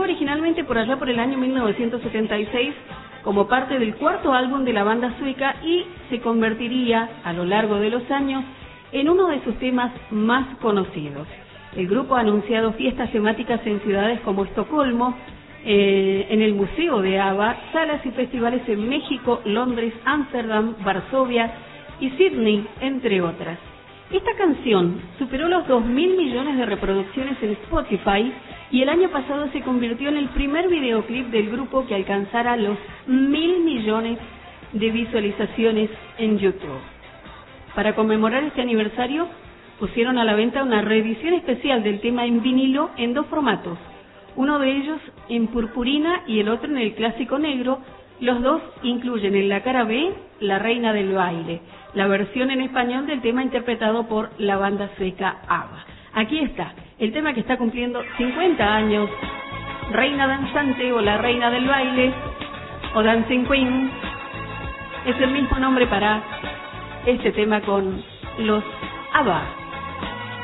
originalmente por allá por el año 1976 como parte del cuarto álbum de la banda sueca y se convertiría a lo largo de los años en uno de sus temas más conocidos. El grupo ha anunciado fiestas temáticas en ciudades como Estocolmo, en el Museo de ABBA, salas y festivales en México, Londres, Ámsterdam, Varsovia y Sydney, entre otras. Esta canción superó los 2.000 millones de reproducciones en Spotify y el año pasado se convirtió en el primer videoclip del grupo que alcanzara los 1.000 millones de visualizaciones en YouTube. Para conmemorar este aniversario, pusieron a la venta una reedición especial del tema en vinilo en dos formatos, uno de ellos en purpurina y el otro en el clásico negro. Los dos incluyen en la cara B La Reina del Baile, la versión en español del tema interpretado por la banda sueca ABBA. Aquí está, el tema que está cumpliendo 50 años, Reina Danzante o La Reina del Baile o Dancing Queen, es el mismo nombre para este tema con los ABBA.